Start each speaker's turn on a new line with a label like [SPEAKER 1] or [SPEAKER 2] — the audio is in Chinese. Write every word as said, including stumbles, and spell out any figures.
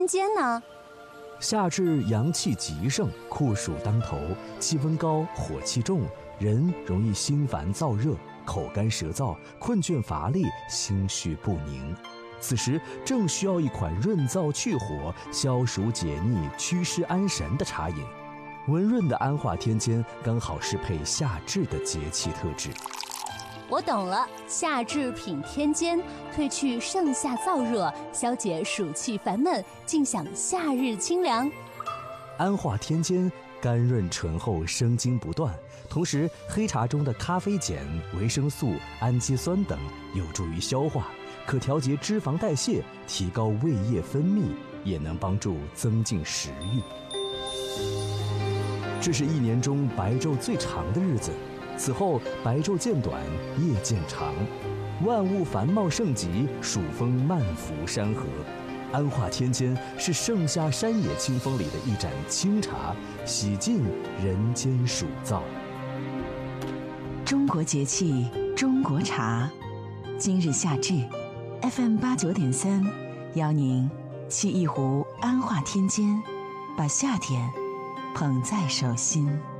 [SPEAKER 1] 间呢？
[SPEAKER 2] 夏至阳气极盛，酷暑当头，气温高，火气重，人容易心烦燥热、口干舌燥、困倦乏力、心绪不宁。此时正需要一款润燥去火、消暑解腻、祛湿安神的茶饮。温润的安化天间刚好适配夏至的节气特质。
[SPEAKER 1] 我懂了，夏至品天间，褪去盛夏燥热，消解暑气烦闷，尽享夏日清凉。
[SPEAKER 2] 安化天间，甘润醇厚，生津不断。同时，黑茶中的咖啡碱、维生素、氨基酸等有助于消化，可调节脂肪代谢，提高胃液分泌，也能帮助增进食欲。这是一年中白昼最长的日子，此后白昼渐短，夜渐长，万物繁茂盛极，暑风漫拂山河。安化天间是盛夏山野清风里的一盏清茶，洗尽人间暑燥。
[SPEAKER 3] 中国节气，中国茶。今日夏至 F M 八九点三，邀您沏一壶安化天间，把夏天捧在手心。